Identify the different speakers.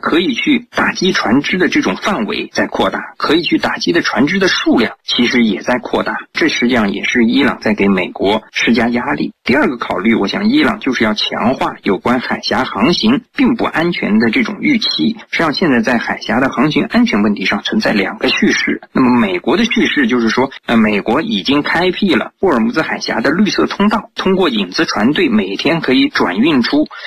Speaker 1: 可以去打击船只的这种范围在扩大，可以去打击的船只的数量其实也在扩大，这实际上也是伊朗在给美国施加压力。第二个考虑，我想伊朗就是要强化有关海峡航行并不安全的这种预期。实际上现在在海峡的航行安全问题上存在两个叙事。那么美国的叙事就是说，美国已经开辟了霍尔木兹海峡的绿色通道，通过影子船队每天可以转运出